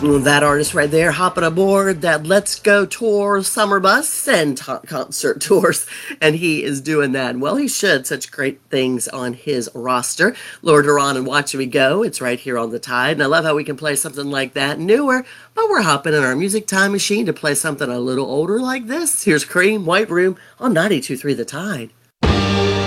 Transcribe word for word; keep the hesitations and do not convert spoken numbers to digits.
Mm, That artist right there hopping aboard that Let's Go Tour summer bus and t- concert tours. And he is doing that. Well, he should. Such great things on his roster. Lord Huron and Watch We Go. It's right here on the Tide. And I love how we can play something like that newer, but we're hopping in our music time machine to play something a little older like this. Here's Cream, White Room on ninety-two point three The Tide.